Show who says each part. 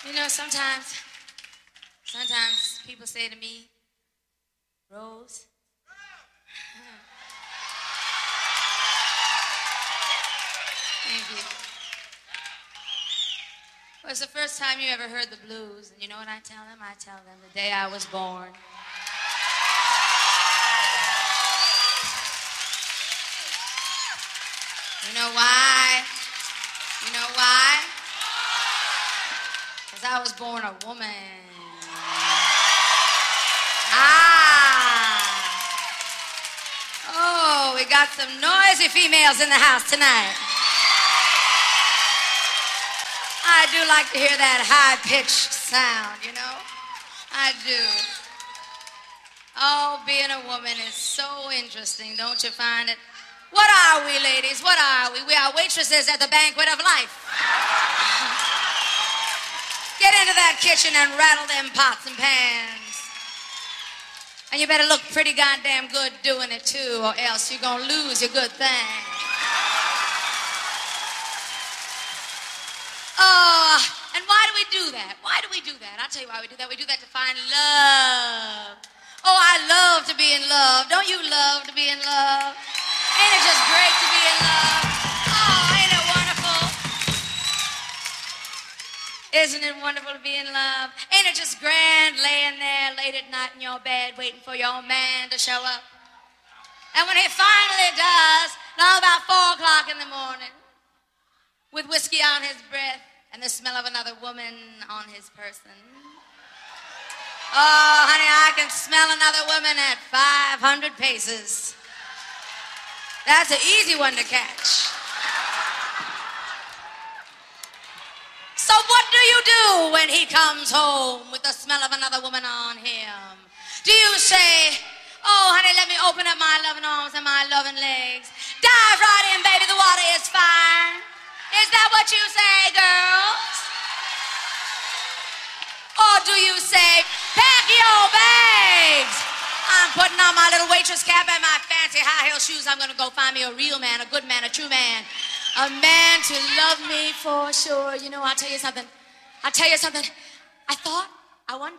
Speaker 1: You know, sometimes people say to me, Rose, thank you. Well, it's the first time you ever heard the blues, and you know what I tell them? I tell them the day I was born. You know why? You know why? Because I was born a woman. Oh, we got some noisy females in the house tonight. I do like to hear that high-pitched sound, you know? I do. Oh, being a woman is so interesting, don't you find it? What are we, ladies? What are we? We are waitresses at the banquet of life. Get into that kitchen and rattle them pots and pans. And you better look pretty goddamn good doing it, too, or else you're gonna lose your good thing. Oh, and why do we do that? Why do we do that? I'll tell you why we do that. We do that to find love. Oh, I love to be in love. Don't you love to be in love? Ain't it just great to be in love? Oh, ain't it wonderful? Isn't it wonderful to be in love? Ain't it just grand laying there late at night in your bed waiting for your man to show up? And when he finally does, now about 4 o'clock in the morning, with whiskey on his breath and the smell of another woman on his person. Oh, honey, I can smell another woman at 500 paces. That's an easy one to catch. So what do you do when he comes home with the smell of another woman on him? Do you say, oh, honey, let me open up my loving arms and my loving legs. Dive right in, baby, the water is fine. Is that what you say, girls? Or do you say, pack your bags? I'm putting on my little waitress cap and my fancy high heel shoes. I'm gonna go find me a real man, a good man, a true man. A man to love me for sure. You know, I'll tell you something. I thought, I one